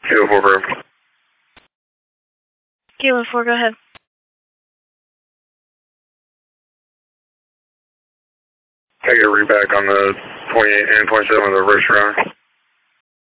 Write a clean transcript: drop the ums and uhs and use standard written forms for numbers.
Kilo 4, bro. Kilo 4, go ahead. I get a read back on the 28 and 27 of the reverse round.